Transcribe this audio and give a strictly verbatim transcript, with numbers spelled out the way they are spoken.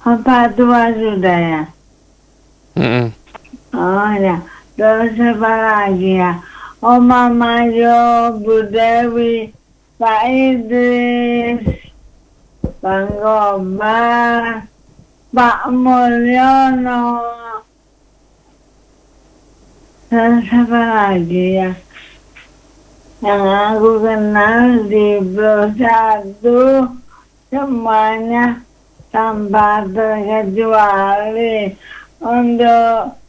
Apa tua sudah ya? Mm-mm. Oh ya, terus apa lagi ya? Oh Mama Jo, Bu Dewi, Pak Idris, Bang Gobar, Pak Mulyono, terus apa lagi ya? Yang aku kenal di Blok satu semuanya tanpa terkecuali untuk